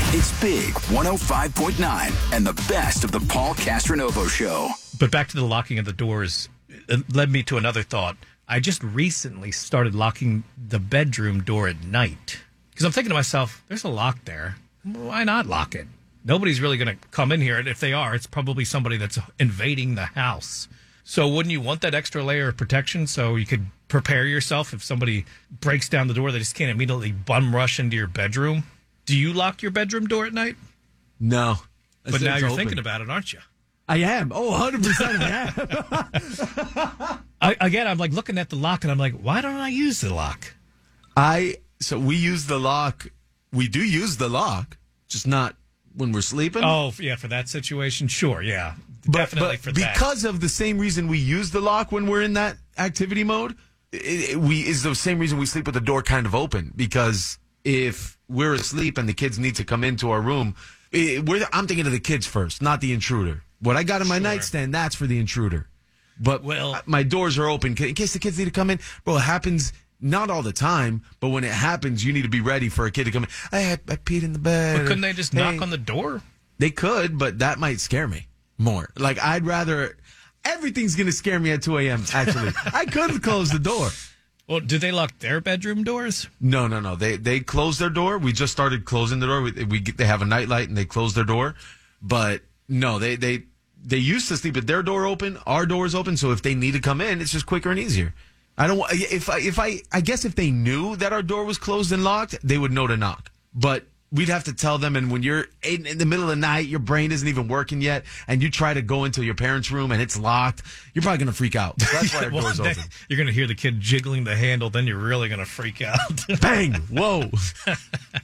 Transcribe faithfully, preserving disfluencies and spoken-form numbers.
It's Big one oh five point nine and the best of the Paul Castronovo Show. But back to the locking of the doors, it led me to another thought. I just recently started locking the bedroom door at night because I'm thinking to myself, there's a lock there. Why not lock it? Nobody's really going to come in here. And if they are, it's probably somebody that's invading the house. So wouldn't you want that extra layer of protection so you could prepare yourself if somebody breaks down the door, they just can't immediately bum rush into your bedroom? Do you lock your bedroom door at night? No. But now you're open. thinking about it, aren't you? I am. Oh, one hundred percent I am. I, again, I'm like looking at the lock and I'm like, why don't I use the lock? I, so we use the lock. We do use the lock, just not when we're sleeping. Oh, yeah, for that situation, sure, yeah. But, Definitely but for that. because of the same reason we use the lock when we're in that activity mode, it, it, we is the same reason we sleep with the door kind of open. Because if we're asleep and the kids need to come into our room, it, we're, I'm thinking of the kids first, not the intruder. What I got in my Sure. nightstand, that's for the intruder. But Well- my doors are open in case the kids need to come in. Bro, it happens not all the time, but when it happens, you need to be ready for a kid to come in. I, I peed in the bed. But couldn't they just Hey. knock on the door? They could, but that might scare me more. Like, I'd rather... Everything's going to scare me at two a.m., actually. I could close the door. Well, do they lock their bedroom doors? No, no, no. They they close their door. We just started closing the door. We, we They have a nightlight, and they close their door. But, no, they, they, they used to sleep with their door open, our door's open, so if they need to come in, it's just quicker and easier. I don't. If I, if I, I guess if they knew that our door was closed and locked, they would know to knock. But we'd have to tell them. And when you're in, in the middle of the night, your brain isn't even working yet, and you try to go into your parents' room and it's locked, you're probably gonna freak out. So that's why our Well, door's then open. You're going to hear the kid jiggling the handle, then you're really going to freak out. Bang! Whoa!